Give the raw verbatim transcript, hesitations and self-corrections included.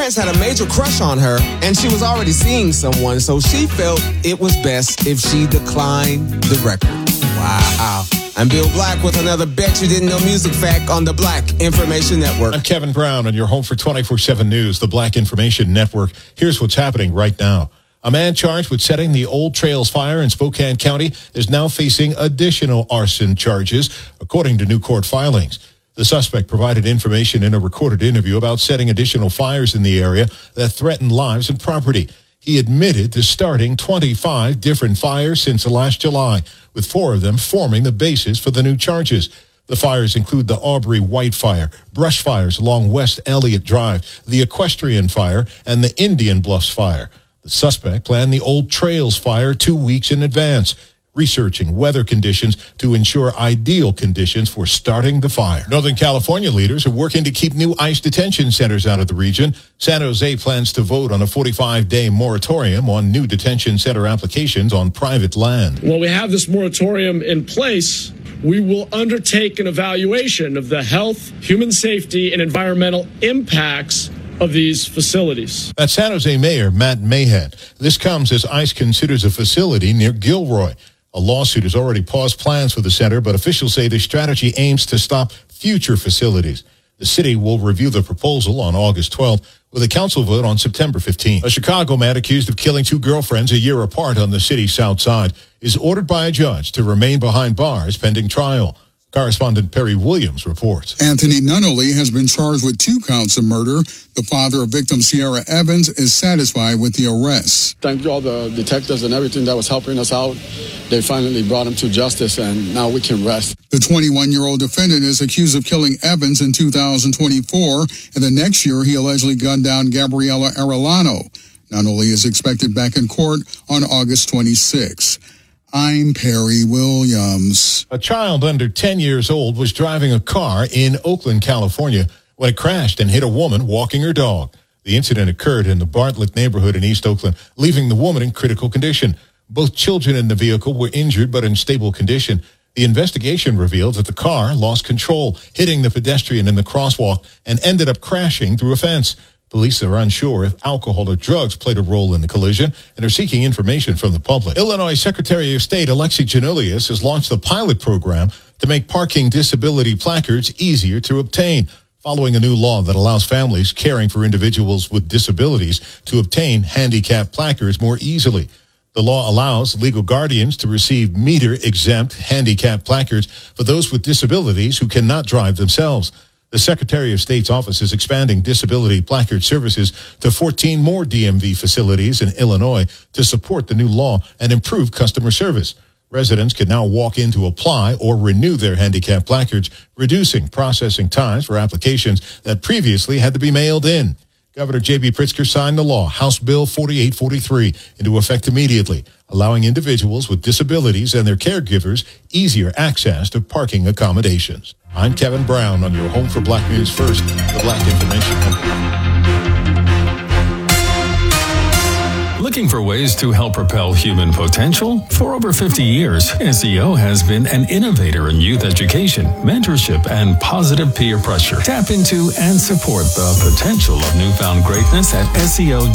Prince had a major crush on her, and she was already seeing someone, so she felt it was best if she declined the record. Wow. I'm Bill Black with another Bet You Didn't Know Music Fact on the Black Information Network. I'm Kevin Brown, and you're home for twenty-four seven News, the Black Information Network. Here's what's happening right now. A man charged with setting the Old Trails fire in Spokane County is now facing additional arson charges, according to new court filings. The suspect provided information in a recorded interview about setting additional fires in the area that threaten lives and property. He admitted to starting twenty-five different fires since last July, with four of them forming the basis for the new charges. The fires include the Aubrey White Fire, brush fires along West Elliott Drive, the Equestrian Fire, and the Indian Bluffs Fire. The suspect planned the Old Trails fire two weeks in advance, researching weather conditions to ensure ideal conditions for starting the fire. Northern California leaders are working to keep new ICE detention centers out of the region. San Jose plans to vote on a forty-five day moratorium on new detention center applications on private land. While we have this moratorium in place, we will undertake an evaluation of the health, human safety, and environmental impacts of these facilities. That's San Jose Mayor Matt Mahan. This comes as ICE considers a facility near Gilroy. A lawsuit has already paused plans for the center, but officials say the strategy aims to stop future facilities. The city will review the proposal on August twelfth with a council vote on September fifteenth. A Chicago man accused of killing two girlfriends a year apart on the city's south side is ordered by a judge to remain behind bars pending trial. Correspondent Perry Williams reports. Anthony Nunnally has been charged with two counts of murder. The father of victim Sierra Evans is satisfied with the arrest. Thank all the detectives and everything that was helping us out. They finally brought him to justice, and now we can rest. The twenty-one-year-old defendant is accused of killing Evans in two thousand twenty-four, and the next year he allegedly gunned down Gabriela Arellano. Nunnally is expected back in court on August twenty-sixth. I'm Perry Williams. A child under ten years old was driving a car in Oakland, California, when it crashed and hit a woman walking her dog. The incident occurred in the Bartlett neighborhood in East Oakland, leaving the woman in critical condition. Both children in the vehicle were injured but in stable condition. The investigation revealed that the car lost control, hitting the pedestrian in the crosswalk, and ended up crashing through a fence. Police are unsure if alcohol or drugs played a role in the collision and are seeking information from the public. Illinois Secretary of State Alexi Giannoulias has launched a pilot program to make parking disability placards easier to obtain, following a new law that allows families caring for individuals with disabilities to obtain handicap placards more easily. The law allows legal guardians to receive meter-exempt handicap placards for those with disabilities who cannot drive themselves. The Secretary of State's office is expanding disability placard services to fourteen more D M V facilities in Illinois to support the new law and improve customer service. Residents can now walk in to apply or renew their handicap placards, reducing processing times for applications that previously had to be mailed in. Governor J B Pritzker signed the law, House Bill forty-eight forty-three, into effect immediately, allowing individuals with disabilities and their caregivers easier access to parking accommodations. I'm Kevin Brown on your home for Black News First, the Black Information Network. Looking for ways to help propel human potential? For over fifty years, S E O has been an innovator in youth education, mentorship, and positive peer pressure. Tap into and support the potential of newfound greatness at S E O.